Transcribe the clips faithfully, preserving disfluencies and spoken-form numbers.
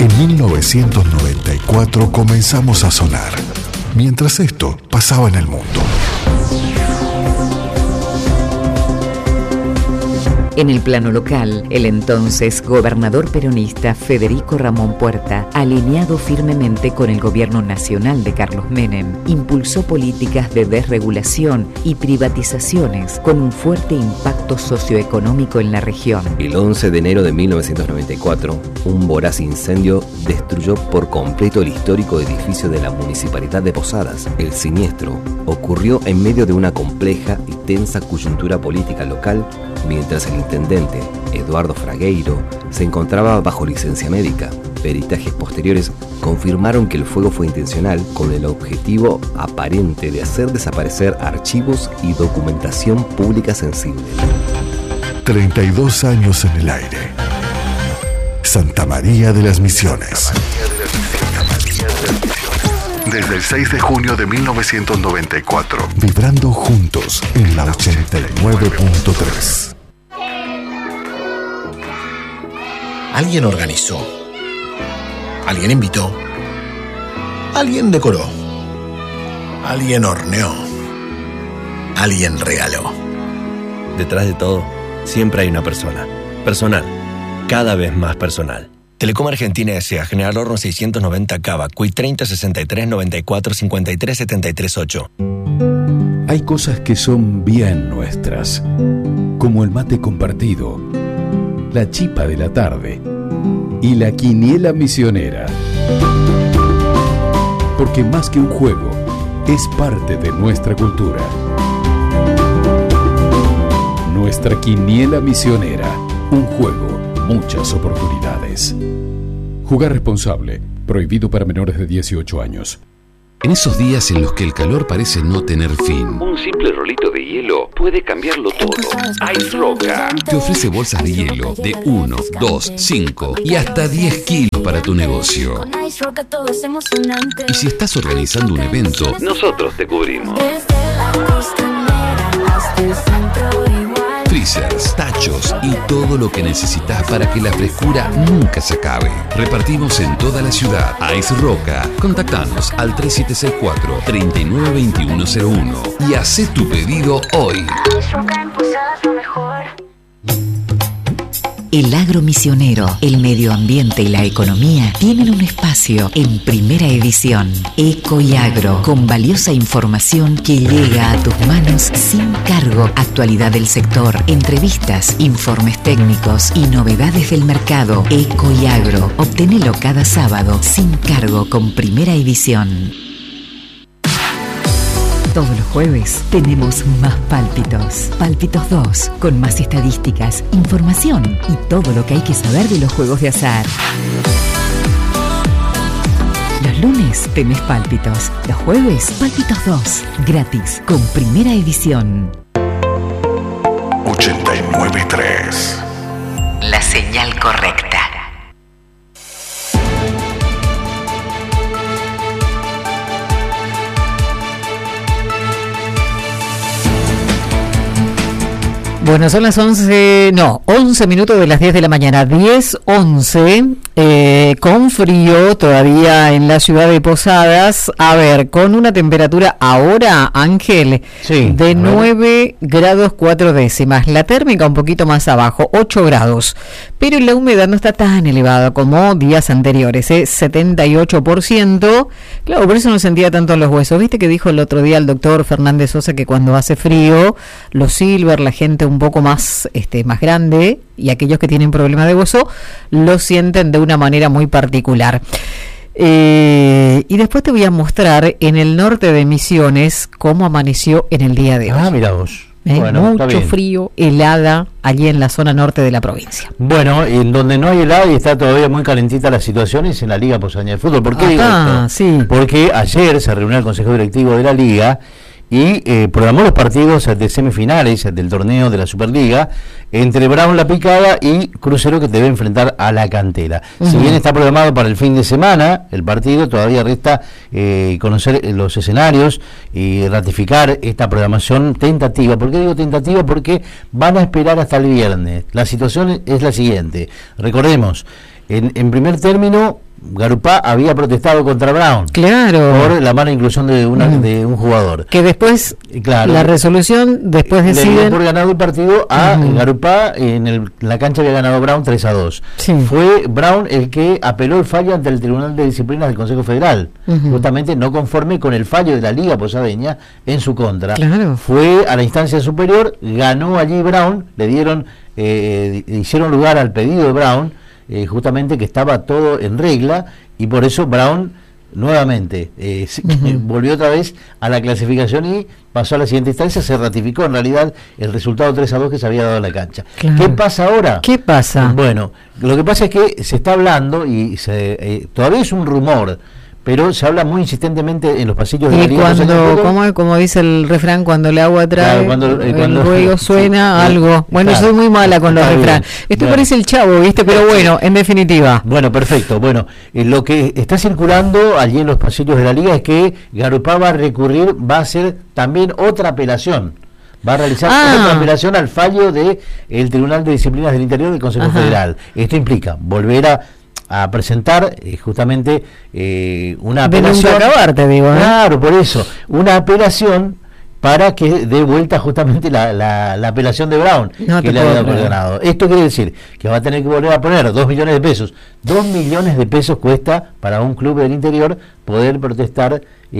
En mil novecientos noventa y cuatro comenzamos a sonar, mientras esto pasaba en el mundo. En el plano local, el entonces gobernador peronista Federico Ramón Puerta, alineado firmemente con el gobierno nacional de Carlos Menem, impulsó políticas de desregulación y privatizaciones con un fuerte impacto socioeconómico en la región. El once de enero de mil novecientos noventa y cuatro, un voraz incendio destruyó por completo el histórico edificio de la Municipalidad de Posadas. El siniestro ocurrió en medio de una compleja y tensa coyuntura política local, mientras el intendente, Eduardo Fragueiro, se encontraba bajo licencia médica. Peritajes posteriores confirmaron que el fuego fue intencional, con el objetivo aparente de hacer desaparecer archivos y documentación pública sensible. treinta y dos años en el aire. Santa María de las Misiones. Desde el seis de junio de mil novecientos noventa y cuatro, vibrando juntos en la ochenta y nueve punto tres. Alguien organizó, alguien invitó, alguien decoró, alguien horneó, alguien regaló. Detrás de todo, siempre hay una persona. Personal, cada vez más personal. Telecom Argentina S A, General Horno seiscientos noventa Cava, C U I treinta sesenta y tres noventa y cuatro cincuenta y tres setenta y tres ocho. Hay cosas que son bien nuestras, como el mate compartido, la chipa de la tarde y la quiniela misionera. Porque más que un juego, es parte de nuestra cultura. Nuestra quiniela misionera, un juego, muchas oportunidades. Jugar responsable, prohibido para menores de dieciocho años. En esos días en los que el calor parece no tener fin, un simple rolito de hielo puede cambiarlo todo. Ice Roca te ofrece bolsas de hielo de uno, dos, cinco y hasta diez kilos para tu negocio. Y si estás organizando un evento, nosotros te cubrimos. Freezers, tachos y todo lo que necesitas para que la frescura nunca se acabe. Repartimos en toda la ciudad. Ice Roca. Contactanos al tres siete seis cuatro, tres nueve dos uno cero uno y haz tu pedido hoy. El agro misionero, el medio ambiente y la economía tienen un espacio en Primera Edición. Eco y Agro, con valiosa información que llega a tus manos sin cargo. Actualidad del sector, entrevistas, informes técnicos y novedades del mercado. Eco y Agro, obténelo cada sábado sin cargo con Primera Edición. Todos los jueves tenemos más Pálpitos. Pálpitos dos, con más estadísticas, información y todo lo que hay que saber de los juegos de azar. Los lunes tenés Pálpitos. Los jueves, Pálpitos dos, gratis, con Primera Edición. ochenta y nueve punto tres. La señal correcta. Bueno, son las once, no, once minutos de las diez de la mañana, diez, once, eh, con frío todavía en la ciudad de Posadas. A ver, con una temperatura ahora, Ángel, sí, de nueve grados cuatro décimas, la térmica un poquito más abajo, ocho grados, pero la humedad no está tan elevada como días anteriores, ¿eh? setenta y ocho por ciento, claro, por eso no sentía tanto en los huesos. ¿Viste que dijo el otro día el doctor Fernández Sosa que cuando hace frío, los silver, la gente un poco más este más grande y aquellos que tienen problemas de hueso lo sienten de una manera muy particular? Eh, y después te voy a mostrar en el norte de Misiones cómo amaneció en el día de hoy. Ah, mira vos. ¿Eh? Bueno, mucho frío, helada allí en la zona norte de la provincia. Bueno, en donde no hay helada y está todavía muy calentita la situación es en la Liga Posadeña de Fútbol. ¿Por qué digo esto? Sí. Porque ayer se reunió el Consejo Directivo de la Liga y eh, programó los partidos de semifinales del torneo de la Superliga entre Brown La Picada y Crucero, que debe enfrentar a La Cantera. Uh-huh. Si bien está programado para el fin de semana el partido, todavía resta eh, conocer los escenarios y ratificar esta programación tentativa. ¿Por qué digo tentativa? Porque van a esperar hasta el viernes. La situación es la siguiente. Recordemos, en, en primer término Garupá había protestado contra Brown. Claro. Por la mala inclusión de, una, uh-huh. de un jugador. Que después, claro, la resolución, después deciden... Le dio por ganado el partido a uh-huh. Garupá, en el, la cancha había ganado Brown tres a dos. Sí. Fue Brown el que apeló el fallo ante el Tribunal de Disciplinas del Consejo Federal, uh-huh. justamente no conforme con el fallo de la Liga Posadeña en su contra. Claro. Fue a la instancia superior, ganó allí Brown, le dieron, eh, hicieron lugar al pedido de Brown, Eh, justamente que estaba todo en regla, y por eso Brown nuevamente eh, uh-huh. volvió otra vez a la clasificación y pasó a la siguiente instancia. Se ratificó en realidad el resultado tres a dos que se había dado en la cancha. Claro. ¿Qué pasa ahora? ¿Qué pasa? Bueno, lo que pasa es que se está hablando y se, eh, todavía es un rumor, pero se habla muy insistentemente en los pasillos de la Liga. Y cuando, como, como dice el refrán, cuando el agua trae, claro, cuando, eh, cuando, el ruido suena, sí, algo. Bueno, claro, soy muy mala con los refranes. Esto bueno, parece el Chavo, ¿viste? Pero bueno, en definitiva. Bueno, perfecto. Bueno, eh, lo que está circulando allí en los pasillos de la Liga es que Garupá va a recurrir, va a hacer también otra apelación. Va a realizar ah. otra apelación al fallo del de Tribunal de Disciplinas del Interior del Consejo Ajá. Federal. Esto implica volver a a presentar eh, justamente eh, una apelación. De acabar, te digo, ¿eh? Claro, por eso, una apelación para que dé vuelta justamente la, la, la apelación de Brown, no que le ha dado por ganado. Esto quiere decir que va a tener que volver a poner dos millones de pesos. Dos millones de pesos cuesta para un club del interior poder protestar.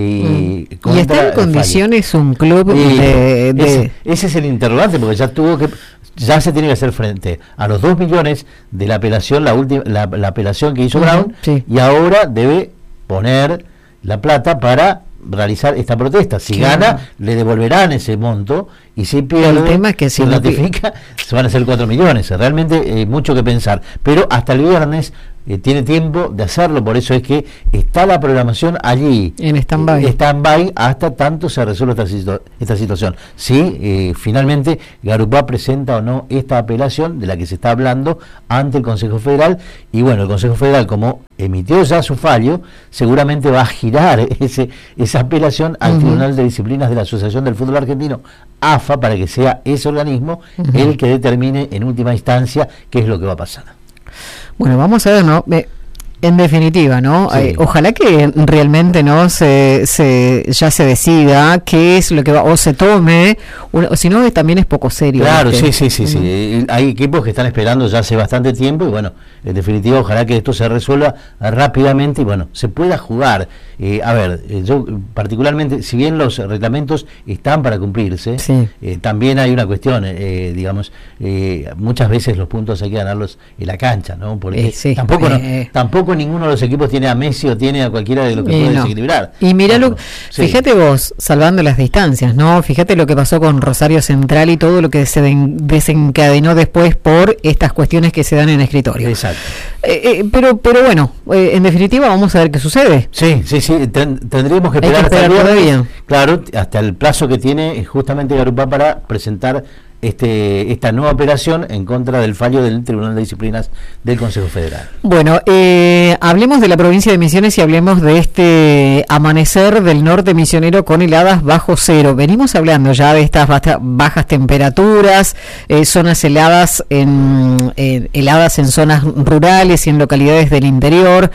Y, mm. ¿Y está en condiciones fallo. Un club de, de... Ese, ese es el interrogante, porque ya tuvo que ya se tiene que hacer frente a los dos millones de la apelación, la última la, la apelación que hizo uh-huh, Brown, sí. Y ahora debe poner la plata para realizar esta protesta. Si claro. gana, le devolverán ese monto, y si pierde, el tema es que si se ratifica, que... se van a hacer cuatro millones. Realmente eh, mucho que pensar. Pero hasta el viernes eh, tiene tiempo de hacerlo, por eso es que está la programación allí en stand-by, eh, stand-by hasta tanto se resuelva esta, situ- esta situación. Si eh, finalmente Garupá presenta o no esta apelación de la que se está hablando ante el Consejo Federal, y bueno, el Consejo Federal, como emitió ya su fallo, seguramente va a girar ese, esa apelación al uh-huh. Tribunal de Disciplinas de la Asociación del Fútbol Argentino, A F A, para que sea ese organismo uh-huh. el que determine en última instancia qué es lo que va a pasar. Bueno, vamos a ver, ¿no? Eh, en definitiva, ¿no? Sí. Eh, ojalá que realmente no se, se ya se decida qué es lo que va, o se tome, una, o si no, también es poco serio. Claro, ¿viste? sí, sí, sí, uh-huh. sí. Hay equipos que están esperando ya hace bastante tiempo, y bueno, en definitiva, ojalá que esto se resuelva rápidamente y bueno, se pueda jugar. Eh, a ver, eh, yo particularmente, si bien los reglamentos están para cumplirse, sí. eh, también hay una cuestión, eh, digamos, eh, muchas veces los puntos hay que ganarlos en la cancha, ¿no? Porque eh, sí. tampoco, eh, no, tampoco ninguno de los equipos tiene a Messi o tiene a cualquiera de los que eh, puede no. desequilibrar. Y mira, bueno, lo, sí. fíjate vos, salvando las distancias, ¿no? Fíjate lo que pasó con Rosario Central y todo lo que se den, desencadenó después por estas cuestiones que se dan en escritorio. Exacto. Eh, eh, pero, pero bueno, eh, en definitiva vamos a ver qué sucede. Sí, sí, sí, ten, tendríamos que esperar, que esperar hasta el todavía. Claro, hasta el plazo que tiene justamente Garupá para presentar este esta nueva operación en contra del fallo del Tribunal de Disciplinas del Consejo Federal. Bueno, eh, hablemos de la provincia de Misiones y hablemos de este amanecer del norte misionero con heladas bajo cero. Venimos hablando ya de estas bajas temperaturas, eh, zonas heladas en eh, heladas en zonas rurales y en localidades del interior.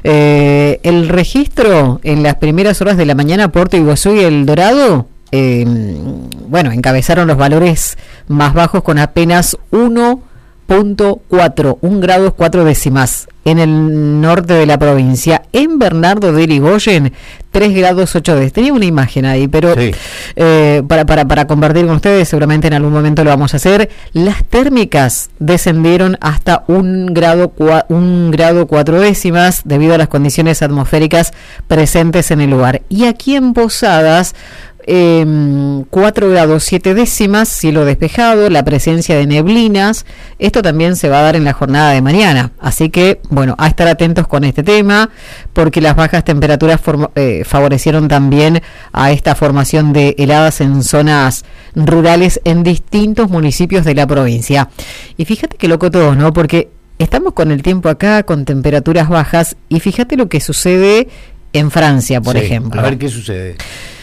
Eh, el registro en las primeras horas de la mañana, Puerto Iguazú y El Dorado, Eh, bueno, encabezaron los valores más bajos con apenas uno punto cuatro, un grado cuatro décimas en el norte de la provincia. En Bernardo de Irigoyen, tres grados ocho décimas. Tenía una imagen ahí, pero sí. eh, para, para, para compartir con ustedes, seguramente en algún momento lo vamos a hacer. Las térmicas descendieron hasta un grado, cua, un grado cuatro décimas debido a las condiciones atmosféricas presentes en el lugar. Y aquí en Posadas, Eh, cuatro grados siete décimas, cielo despejado, la presencia de neblinas. Esto también se va a dar en la jornada de mañana, así que bueno, a estar atentos con este tema, porque las bajas temperaturas form- eh, favorecieron también a esta formación de heladas en zonas rurales en distintos municipios de la provincia. Y fíjate qué loco todo, ¿no? Porque estamos con el tiempo acá, con temperaturas bajas, y fíjate lo que sucede en Francia, por sí, ejemplo. A ver qué sucede.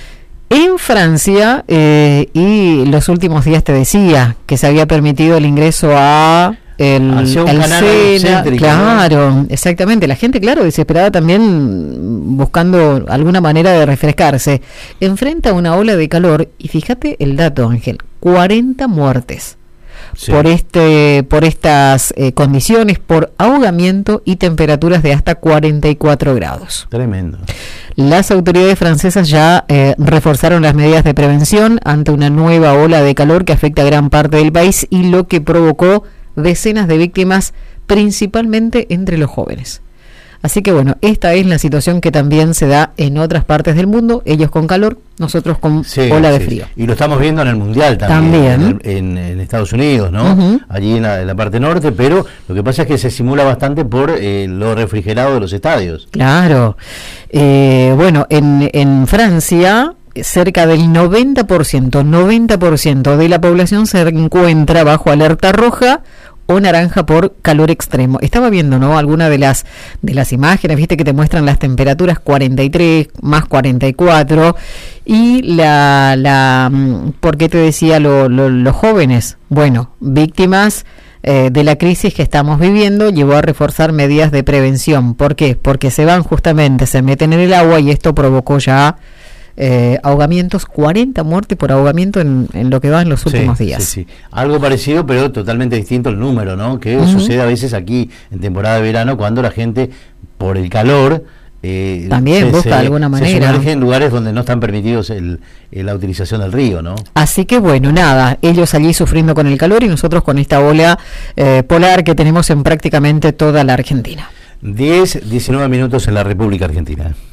En Francia, eh, y los últimos días te decía que se había permitido el ingreso a el, Hacia un el canal Sena, céntrico, claro, ¿no? exactamente, la gente, claro, desesperada también buscando alguna manera de refrescarse, enfrenta una ola de calor y fíjate el dato, Ángel, cuarenta muertes. Sí. por este por estas eh, condiciones, por ahogamiento y temperaturas de hasta cuarenta y cuatro grados. Tremendo. Las autoridades francesas ya eh, reforzaron las medidas de prevención ante una nueva ola de calor que afecta a gran parte del país y lo que provocó decenas de víctimas, principalmente entre los jóvenes. Así que bueno, esta es la situación que también se da en otras partes del mundo, ellos con calor, nosotros con sí, ola de sí, frío. Y lo estamos viendo en el Mundial también, también. En, en, en Estados Unidos, ¿no? Uh-huh. Allí en la, en la parte norte, pero lo que pasa es que se simula bastante por eh, lo refrigerado de los estadios. Claro. Eh, bueno, en, en Francia cerca del noventa por ciento, noventa por ciento de la población se encuentra bajo alerta roja o naranja por calor extremo. Estaba viendo, ¿no?, alguna de las de las imágenes, viste que te muestran las temperaturas cuarenta y tres más cuarenta y cuatro y la la ¿por qué te decía lo, lo, los jóvenes? Bueno, víctimas eh, de la crisis que estamos viviendo, llevó a reforzar medidas de prevención. ¿Por qué? Porque se van justamente, se meten en el agua y esto provocó ya Eh, ahogamientos, cuarenta muertes por ahogamiento en, en lo que va en los últimos sí, días. Sí, sí. Algo parecido, pero totalmente distinto el número, ¿no? Que uh-huh. sucede a veces aquí en temporada de verano, cuando la gente, por el calor, eh, también se, busca se, alguna manera. Se sumerge en lugares donde no están permitidos el, el, la utilización del río, ¿no? Así que bueno, nada, ellos allí sufriendo con el calor y nosotros con esta ola eh, polar que tenemos en prácticamente toda la Argentina. diez, diecinueve minutos en la República Argentina.